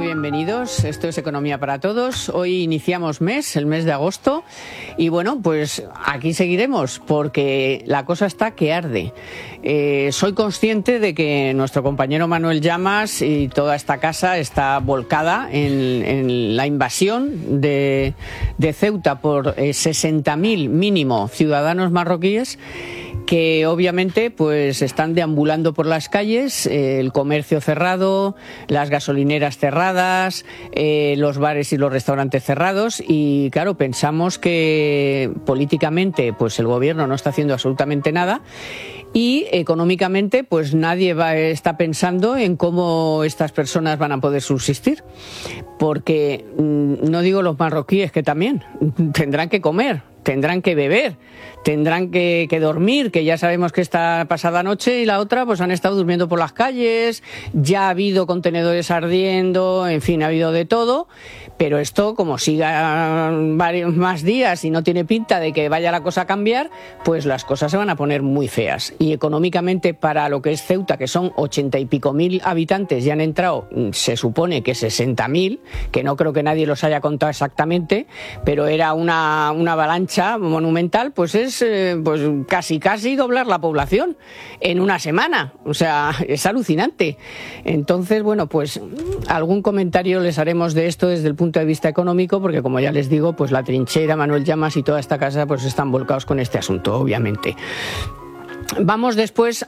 bienvenidos. Esto es Economía para Todos. Hoy iniciamos el mes de agosto, y bueno, pues aquí seguiremos porque la cosa está que arde. Soy consciente de que nuestro compañero Manuel Llamas y toda esta casa está volcada en la invasión de Ceuta por 60.000 mínimo ciudadanos marroquíes, que obviamente pues están deambulando por las calles, el comercio cerrado, las gasolineras cerradas, los bares y los restaurantes cerrados, y claro, pensamos que políticamente pues el gobierno no está haciendo absolutamente nada, y económicamente pues nadie está pensando en cómo estas personas van a poder subsistir, porque no digo los marroquíes, que también tendrán que comer, tendrán que beber, tendrán que dormir, que ya sabemos que esta pasada noche y la otra pues han estado durmiendo por las calles, ya ha habido contenedores ardiendo, en fin, ha habido de todo, pero esto, como siga varios más días y no tiene pinta de que vaya la cosa a cambiar, pues las cosas se van a poner muy feas. Y económicamente, para lo que es Ceuta, que son 80 y pico mil habitantes, ya han entrado, se supone que 60.000, que no creo que nadie los haya contado exactamente, pero era una avalancha monumental, pues es pues casi doblar la población en una semana. O sea, es alucinante. Entonces, bueno, pues algún comentario les haremos de esto desde el punto de vista económico, porque como ya les digo, pues la trinchera, Manuel Llamas y toda esta casa pues están volcados con este asunto, obviamente. Vamos después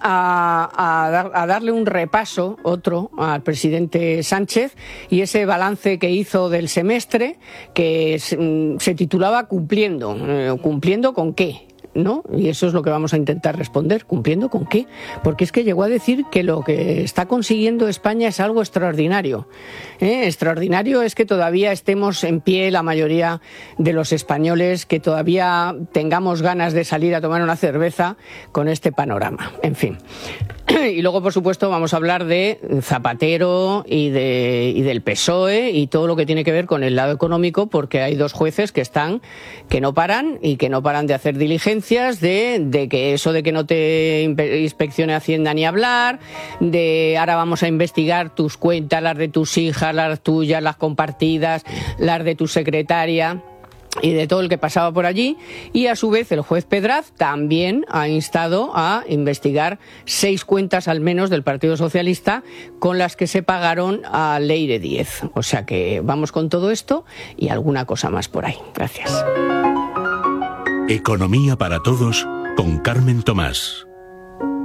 a darle un repaso, otro, al presidente Sánchez y ese balance que hizo del semestre, que se titulaba Cumpliendo. ¿Cumpliendo con qué? ¿No? Y eso es lo que vamos a intentar responder. ¿Cumpliendo con qué? Porque es que llegó a decir que lo que está consiguiendo España es algo extraordinario. Extraordinario es que todavía estemos en pie la mayoría de los españoles, que todavía tengamos ganas de salir a tomar una cerveza con este panorama. En fin. Y luego, por supuesto, vamos a hablar de Zapatero y del PSOE y todo lo que tiene que ver con el lado económico, porque hay dos jueces que no paran de hacer diligencias, de que eso de que no te inspeccione Hacienda ni hablar, de ahora vamos a investigar tus cuentas, las de tus hijas, las tuyas, las compartidas, las de tu secretaria, y de todo el que pasaba por allí. Y a su vez el juez Pedraz también ha instado a investigar 6 cuentas al menos del Partido Socialista con las que se pagaron a Leire Díez. O sea que vamos con todo esto y alguna cosa más por ahí. Gracias. Economía para Todos con Carmen Tomás.